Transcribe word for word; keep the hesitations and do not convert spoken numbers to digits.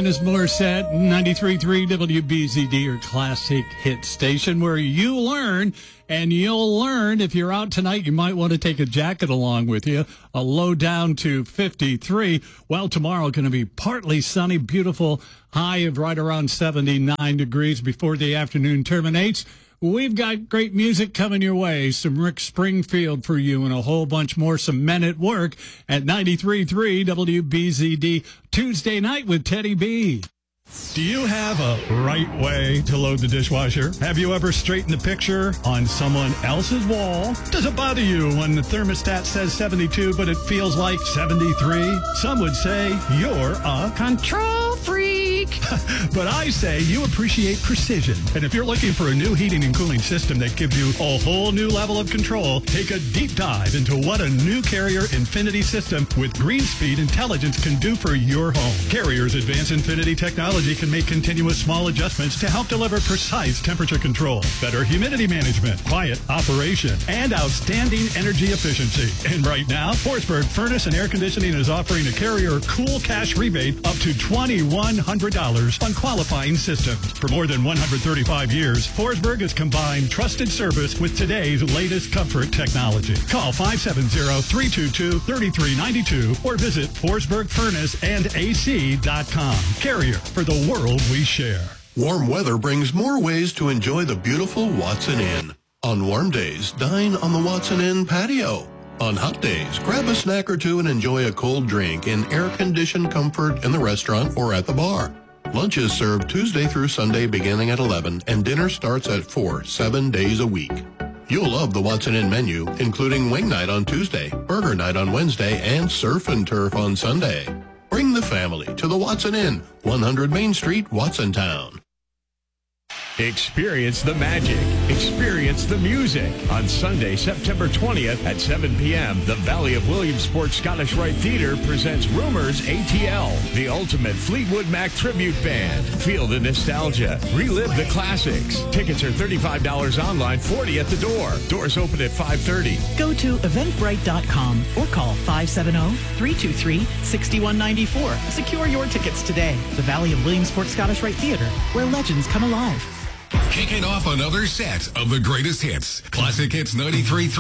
Alanis Morissette, ninety-three point three W B Z D, your classic hit station, where you learn, and you'll learn if you're out tonight, you might want to take a jacket along with you. A low down to fifty-three. Well, tomorrow going to be partly sunny, beautiful, high of right around seventy-nine degrees before the afternoon terminates. We've got great music coming your way, some Rick Springfield for you, and a whole bunch more, some Men at Work at ninety-three point three W B Z D, Tuesday night with Teddy B. Do you have a right way to load the dishwasher? Have you ever straightened the picture on someone else's wall? Does it bother you when the thermostat says seventy-two, but it feels like seventy-three? Some would say you're a control freak. But I say you appreciate precision. And if you're looking for a new heating and cooling system that gives you a whole new level of control, take a deep dive into what a new Carrier Infinity system with GreenSpeed intelligence can do for your home. Carrier's advanced Infinity technology can make continuous small adjustments to help deliver precise temperature control, better humidity management, quiet operation, and outstanding energy efficiency. And right now, Forsberg Furnace and Air Conditioning is offering a Carrier Cool Cash rebate up to twenty-one hundred dollars on qualifying systems. For more than one hundred thirty-five years, Forsberg has combined trusted service with today's latest comfort technology. Call five seven zero, three two two, three three nine two or visit forsberg furnace and A C dot com. Carrier, for the world we share. Warm weather brings more ways to enjoy the beautiful Watson Inn. On warm days, dine on the Watson Inn patio. On hot days, grab a snack or two and enjoy a cold drink in air-conditioned comfort in the restaurant or at the bar. Lunch is served Tuesday through Sunday beginning at eleven, and dinner starts at four, seven days a week. You'll love the Watson Inn menu, including wing night on Tuesday, burger night on Wednesday, and surf and turf on Sunday. Bring the family to the Watson Inn, one hundred Main Street, Watsontown. Experience the magic. Experience the music. On Sunday, September twentieth at seven p.m., the Valley of Williamsport Scottish Rite Theater presents Rumors A T L, the ultimate Fleetwood Mac tribute band. Feel the nostalgia. Relive the classics. Tickets are thirty-five dollars online, forty dollars at the door. Doors open at five thirty. Go to eventbrite dot com or call five seven zero, three two three, six one nine four. Secure your tickets today. The Valley of Williamsport Scottish Rite Theater, where legends come alive. Kicking off another set of the greatest hits. Classic Hits ninety-three point three.